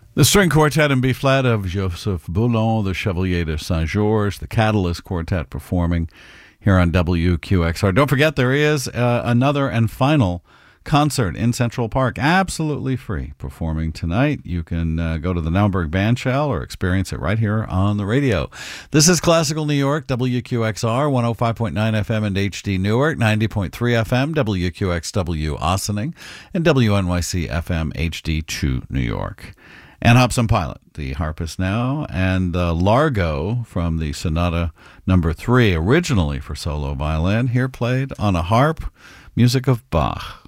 The string quartet in B-flat of Joseph Boulon, the Chevalier de Saint-Georges, the Catalyst Quartet performing here on WQXR. Don't forget, there is another and final concert in Central Park, absolutely free, performing tonight. You can go to the Naumburg Bandshell or experience it right here on the radio. This is Classical New York, WQXR, 105.9 FM and HD Newark, 90.3 FM, WQXW Ossining, and WNYC FM HD2 New York. Ann Hobson Pilot, the harpist now, and Largo from the Sonata No. 3, originally for solo violin, here played on a harp, music of Bach.